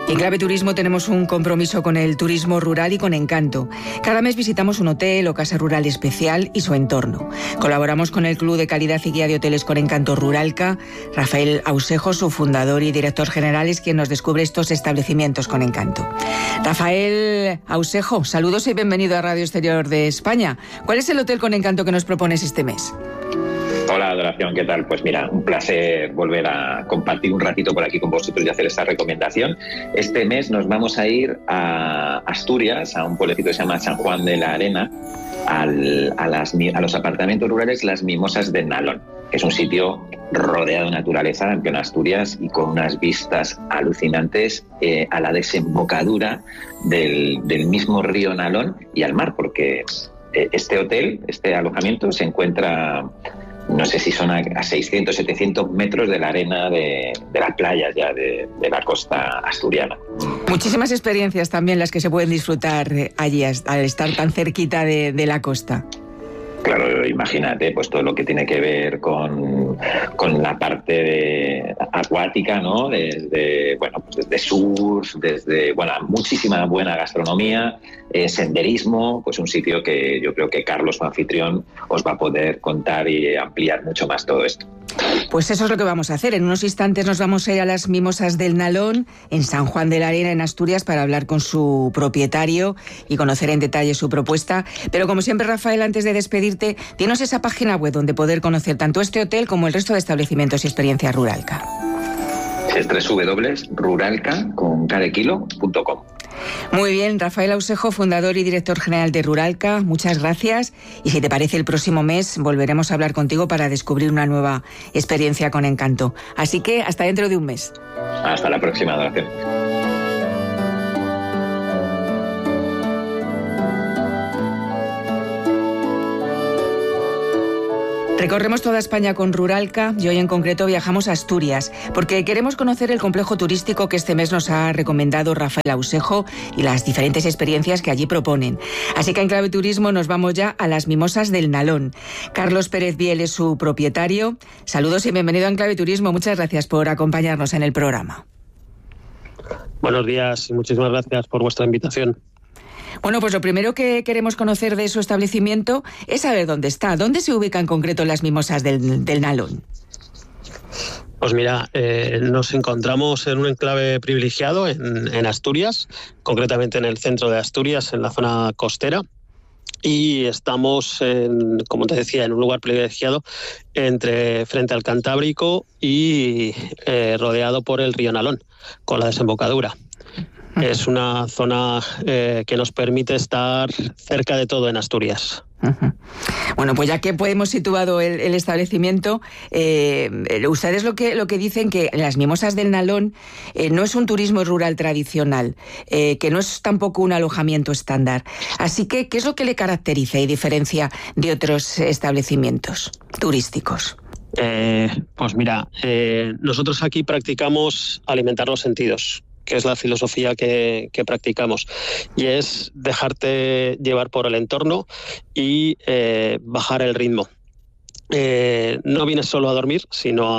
En Clave Turismo tenemos un compromiso con el turismo rural y con Encanto. Cada mes visitamos un hotel o casa rural especial y su entorno. Colaboramos con el Club de Calidad y Guía de Hoteles con Encanto Ruralca. Rafael Ausejo, su fundador y director general, es quien nos descubre estos establecimientos con encanto. Rafael Ausejo, saludos y bienvenido a Radio Exterior de España. ¿Cuál es el hotel con encanto que nos propones este mes? Hola, Adoración, ¿qué tal? Pues mira, un placer volver a compartir un ratito por aquí con vosotros y hacer esta recomendación. Este mes nos vamos a ir a Asturias, a un pueblecito que se llama San Juan de la Arena, a los apartamentos rurales Las Mimosas del Nalón, que es un sitio rodeado de naturaleza en pleno Asturias y con unas vistas alucinantes a la desembocadura del mismo río Nalón y al mar, porque este hotel, este alojamiento, se encuentra, no sé si son a 600, 700 metros de la arena de las playas ya de la costa asturiana. Muchísimas experiencias también las que se pueden disfrutar allí al estar tan cerquita de la costa. Claro, imagínate, pues todo lo que tiene que ver con la parte acuática, ¿no? Desde surf, desde muchísima buena gastronomía, senderismo, pues un sitio que yo creo que Carlos, su anfitrión, os va a poder contar y ampliar mucho más todo esto. Pues eso es lo que vamos a hacer. En unos instantes nos vamos a ir a Las Mimosas del Nalón, en San Juan de la Arena, en Asturias, para hablar con su propietario y conocer en detalle su propuesta. Pero como siempre, Rafael, antes de despedirte, tienes esa página web donde poder conocer tanto este hotel como el resto de establecimientos y experiencias Ruralca. Es www.ruralca.com. Muy bien, Rafael Ausejo, fundador y director general de Ruralca, muchas gracias. Y si te parece, el próximo mes volveremos a hablar contigo para descubrir una nueva experiencia con encanto. Así que hasta dentro de un mes. Hasta la próxima, Adoración. Recorremos toda España con Ruralca y hoy en concreto viajamos a Asturias porque queremos conocer el complejo turístico que este mes nos ha recomendado Rafael Ausejo y las diferentes experiencias que allí proponen. Así que en Clave Turismo nos vamos ya a Las Mimosas del Nalón. Carlos Pérez Biel es su propietario. Saludos y bienvenido a Clave Turismo. Muchas gracias por acompañarnos en el programa. Buenos días y muchísimas gracias por vuestra invitación. Bueno, pues lo primero que queremos conocer de su establecimiento es saber dónde está, dónde se ubica en concreto Las Mimosas del Nalón. Pues mira, nos encontramos en un enclave privilegiado en Asturias, concretamente en el centro de Asturias, en la zona costera. Y estamos, como te decía, en un lugar privilegiado frente al Cantábrico y rodeado por el río Nalón, con la desembocadura. Es una zona que nos permite estar cerca de todo en Asturias. Uh-huh. Bueno, pues ya que hemos situado el establecimiento, ustedes lo que dicen que Las Mimosas del Nalón no es un turismo rural tradicional, que no es tampoco un alojamiento estándar. Así que, ¿qué es lo que le caracteriza y diferencia de otros establecimientos turísticos? Pues mira, nosotros aquí practicamos alimentar los sentidos, que es la filosofía que practicamos, y es dejarte llevar por el entorno y bajar el ritmo. No vienes solo a dormir, sino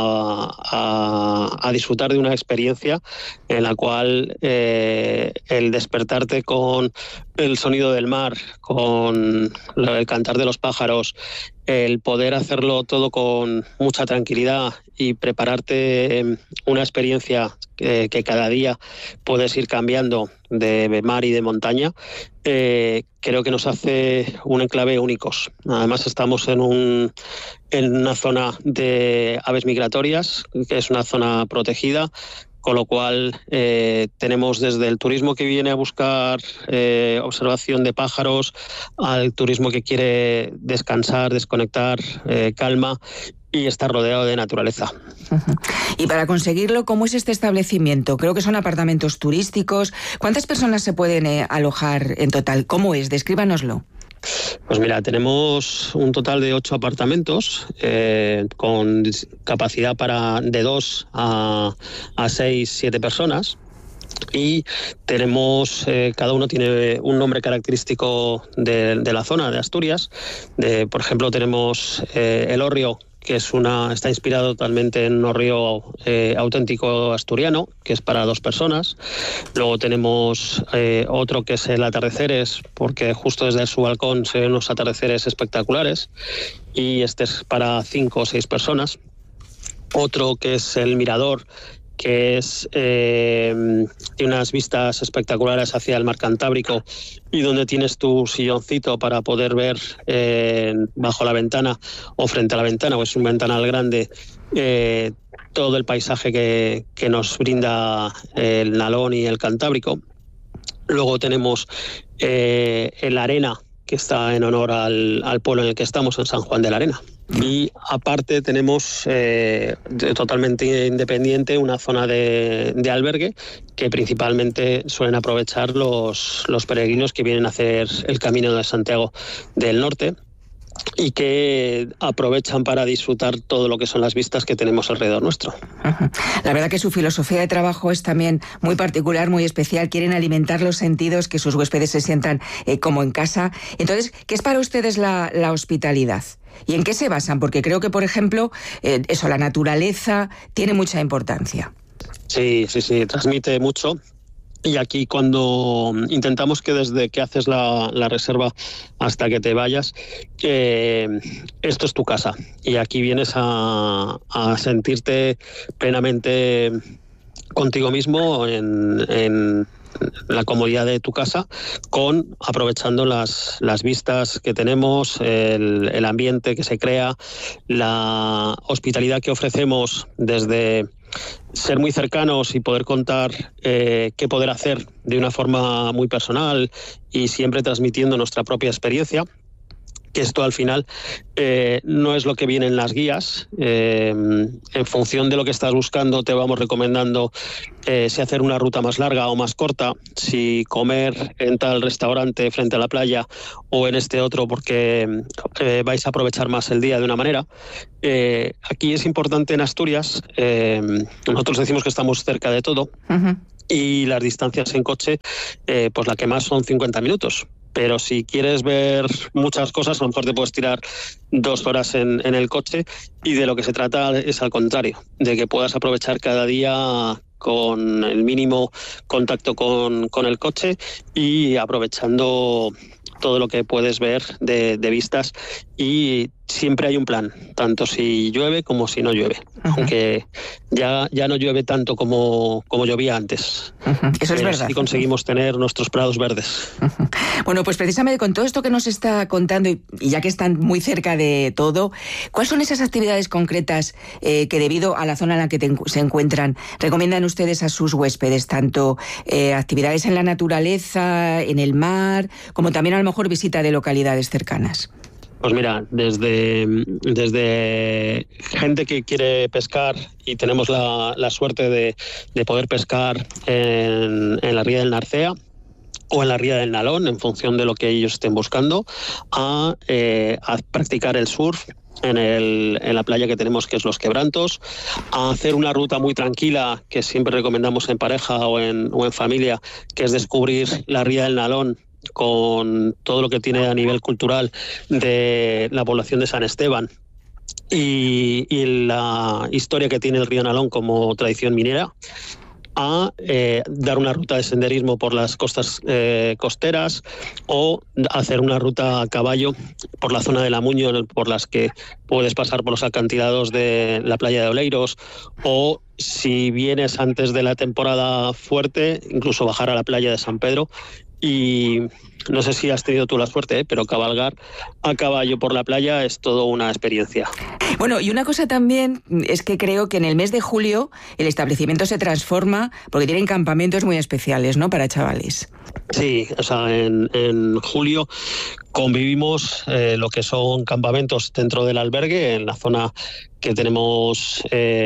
a disfrutar de una experiencia en la cual el despertarte con el sonido del mar, con el cantar de los pájaros, el poder hacerlo todo con mucha tranquilidad y prepararte una experiencia que cada día puedes ir cambiando de mar y de montaña, creo que nos hace un enclave únicos. Además estamos en una zona de aves migratorias, que es una zona protegida, con lo cual tenemos desde el turismo que viene a buscar observación de pájaros, al turismo que quiere descansar, desconectar, calma y estar rodeado de naturaleza. Uh-huh. Y para conseguirlo, ¿cómo es este establecimiento? Creo que son apartamentos turísticos. ¿Cuántas personas se pueden alojar en total? ¿Cómo es? Descríbanoslo. Pues mira, tenemos un total de 8 apartamentos con capacidad de 2 a 6, 7 personas. Y tenemos, cada uno tiene un nombre característico de la zona de Asturias. Por ejemplo, tenemos El Hórreo, que está inspirado totalmente en un río auténtico asturiano, que es para 2 personas. Luego tenemos otro que es el Atardeceres, porque justo desde su balcón se ven unos atardeceres espectaculares, y este es para 5 o 6 personas. Otro que es el Mirador, que tiene unas vistas espectaculares hacia el mar Cantábrico, y donde tienes tu silloncito para poder ver bajo la ventana o frente a la ventana, o es un ventanal grande, todo el paisaje que nos brinda el Nalón y el Cantábrico. Luego tenemos el Arena, que está en honor al pueblo en el que estamos, en San Juan de la Arena. Y aparte tenemos totalmente independiente una zona de albergue que principalmente suelen aprovechar los peregrinos que vienen a hacer el Camino de Santiago del Norte, y que aprovechan para disfrutar todo lo que son las vistas que tenemos alrededor nuestro. La verdad que su filosofía de trabajo es también muy particular, muy especial. Quieren alimentar los sentidos, que sus huéspedes se sientan como en casa. Entonces, ¿qué es para ustedes la hospitalidad? ¿Y en qué se basan? Porque creo que, por ejemplo, la naturaleza tiene mucha importancia. Sí, transmite mucho. Y aquí, cuando intentamos que desde que haces la reserva hasta que te vayas, esto es tu casa, y aquí vienes a sentirte plenamente contigo mismo en la comodidad de tu casa, aprovechando las vistas que tenemos, el ambiente que se crea, la hospitalidad que ofrecemos, desde ser muy cercanos y poder contar qué poder hacer de una forma muy personal, y siempre transmitiendo nuestra propia experiencia, que esto al final no es lo que viene en las guías. En función de lo que estás buscando te vamos recomendando si hacer una ruta más larga o más corta, si comer en tal restaurante frente a la playa o en este otro, porque vais a aprovechar más el día de una manera. Aquí es importante en Asturias, nosotros decimos que estamos cerca de todo. Uh-huh. Y las distancias en coche, pues la que más son 50 minutos. Pero si quieres ver muchas cosas, a lo mejor te puedes tirar 2 horas en el coche, y de lo que se trata es al contrario, de que puedas aprovechar cada día con el mínimo contacto con el coche, y aprovechando todo lo que puedes ver de vistas. Y siempre hay un plan, tanto si llueve como si no llueve. Uh-huh. Aunque ya no llueve tanto como llovía antes. Uh-huh. Eso es verdad. Y conseguimos tener nuestros prados verdes. Uh-huh. Bueno, pues precisamente con todo esto que nos está contando, y ya que están muy cerca de todo, ¿cuáles son esas actividades concretas que, debido a la zona en la que se encuentran, recomiendan ustedes a sus huéspedes? Tanto actividades en la naturaleza, en el mar, como también a lo mejor visita de localidades cercanas. Pues mira, desde gente que quiere pescar, y tenemos la suerte de poder pescar en la ría del Narcea o en la ría del Nalón, en función de lo que ellos estén buscando, a practicar el surf en la playa que tenemos, que es Los Quebrantos, a hacer una ruta muy tranquila que siempre recomendamos en pareja o en familia, que es descubrir la ría del Nalón, con todo lo que tiene a nivel cultural de la población de San Esteban y la historia que tiene el río Nalón como tradición minera, a dar una ruta de senderismo por las costas costeras, o hacer una ruta a caballo por la zona de La Muño, por las que puedes pasar por los acantilados de la playa de Oleiros, o si vienes antes de la temporada fuerte, incluso bajar a la playa de San Pedro. Y no sé si has tenido tú la suerte, pero cabalgar a caballo por la playa es todo una experiencia. Bueno, y una cosa también es que creo que en el mes de julio el establecimiento se transforma, porque tienen campamentos muy especiales, ¿no?, para chavales. Sí, o sea, en julio convivimos lo que son campamentos dentro del albergue, en la zona que tenemos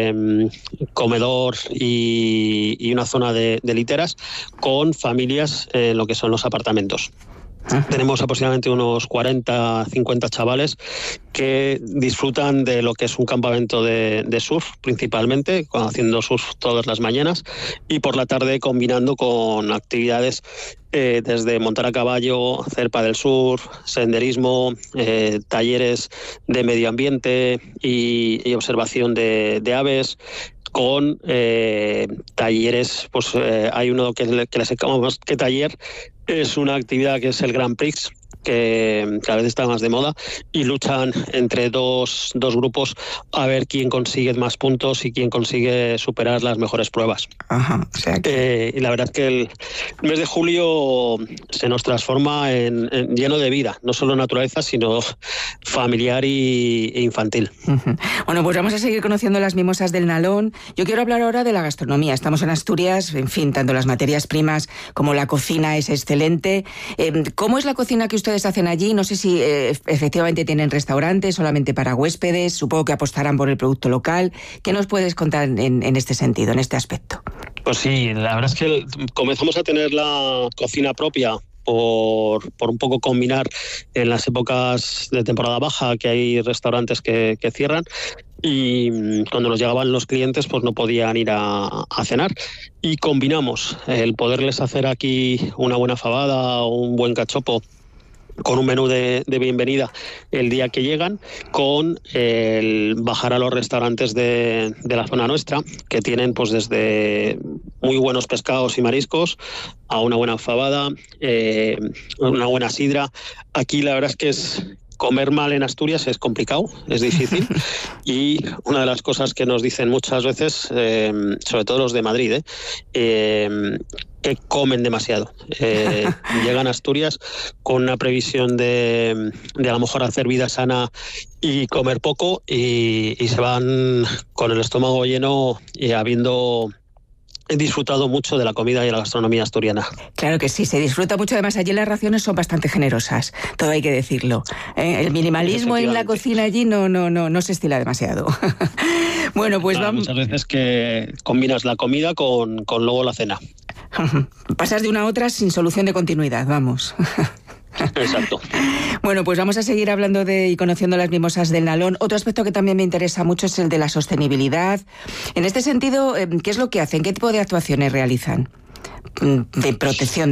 comedor y una zona de literas, con familias en lo que son los apartamentos. Tenemos aproximadamente unos 40, 50 chavales que disfrutan de lo que es un campamento de surf, principalmente, haciendo surf todas las mañanas y por la tarde combinando con actividades desde montar a caballo, hacer paddle surf, senderismo, talleres de medio ambiente y observación de aves, con talleres, pues hay uno que les llamamos que taller, es una actividad que es el Grand Prix, que cada vez está más de moda, y luchan entre dos grupos a ver quién consigue más puntos y quién consigue superar las mejores pruebas. Ajá, o sea que... Y la verdad es que el mes de julio se nos transforma en lleno de vida, no solo naturaleza, sino familiar e infantil. Uh-huh. Bueno, pues vamos a seguir conociendo las mimosas del Nalón. Yo quiero hablar ahora de la gastronomía. Estamos en Asturias, en fin, tanto las materias primas como la cocina es excelente. ¿Cómo es la cocina que ustedes hacen allí? No sé si efectivamente tienen restaurantes solamente para huéspedes, supongo que apostarán por el producto local. ¿Qué nos puedes contar en este sentido, en este aspecto? Pues sí, la verdad es que comenzamos a tener la cocina propia por un poco combinar en las épocas de temporada baja, que hay restaurantes que cierran, y cuando nos llegaban los clientes pues no podían ir a cenar, y combinamos el poderles hacer aquí una buena fabada o un buen cachopo con un menú de bienvenida el día que llegan, con el bajar a los restaurantes de la zona nuestra, que tienen pues desde muy buenos pescados y mariscos a una buena fabada, una buena sidra. Aquí la verdad es que comer mal en Asturias es complicado, es difícil, y una de las cosas que nos dicen muchas veces, sobre todo los de Madrid, que comen demasiado. Llegan a Asturias con una previsión de a lo mejor hacer vida sana y comer poco, y se van con el estómago lleno y habiendo disfrutado mucho de la comida y de la gastronomía asturiana. Claro que sí, se disfruta mucho. Además, allí las raciones son bastante generosas, todo hay que decirlo. El minimalismo en la cocina allí no se estila demasiado. Bueno, pues vamos. Muchas veces que combinas la comida con luego la cena. Pasas de una a otra sin solución de continuidad, vamos. Exacto. Bueno, pues vamos a seguir hablando y conociendo las mimosas del Nalón. Otro aspecto que también me interesa mucho es el de la sostenibilidad. En este sentido, ¿qué es lo que hacen? ¿Qué tipo de actuaciones realizan de protección